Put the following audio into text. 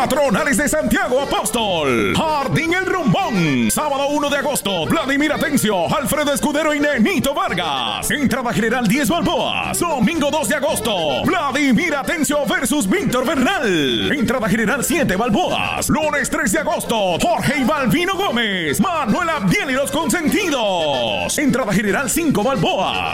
Patronales de Santiago Apóstol. Jardín El Rumbón. Sábado 1 de agosto. Vladimir Atencio, Alfredo Escudero y Nenito Vargas. Entrada general 10 balboas. Domingo 2 de agosto. Vladimir Atencio versus Víctor Bernal. Entrada general 7 balboas. Lunes 3 de agosto. Jorge y Balvino Gómez. Manuel Abdiel y los Consentidos. Entrada general 5 balboas.